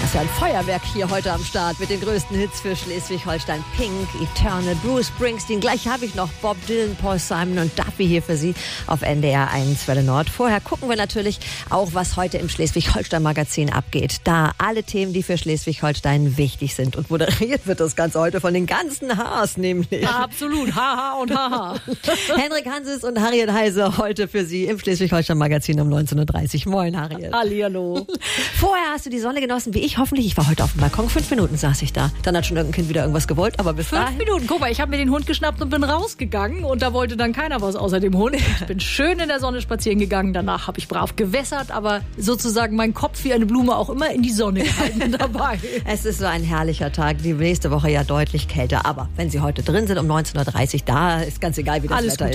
ist ja ein Feuerwerk hier heute am Start mit den größten Hits für Schleswig-Holstein. Pink, Eternal, Bruce Springsteen. Gleich habe ich noch Bob Dylan, Paul Simon und Duffy hier für Sie auf NDR 1 Welle Nord. Vorher gucken wir natürlich auch, was heute im Schleswig-Holstein-Magazin abgeht. Da alle Themen, die für Schleswig-Holstein wichtig sind. Und moderiert wird das Ganze heute von den ganzen Haas nämlich. Ja, absolut. Haha und haha. Henrik Hanses und Harriet Heise heute für Sie im Schleswig-Holstein-Magazin um 19.30 Uhr. Moin, Harriet. Hallihallo. Vorher hast du die Sonne genossen, wie ich hoffentlich. Ich war heute auf dem Balkon, 5 Minuten saß ich da. Dann hat schon irgendein Kind wieder irgendwas gewollt, aber bis 5 Minuten. Guck mal, ich habe mir den Hund geschnappt und bin rausgegangen und da wollte dann keiner was außer dem Hund. Ich bin schön in der Sonne spazieren gegangen. Danach habe ich brav gewässert, aber sozusagen meinen Kopf wie eine Blume auch immer in die Sonne gehalten dabei. Es ist so ein herrlicher Tag. Die nächste Woche ja deutlich kälter. Aber wenn Sie heute drin sind um 19.30 Uhr, da ist ganz egal, wie das Wetter ist.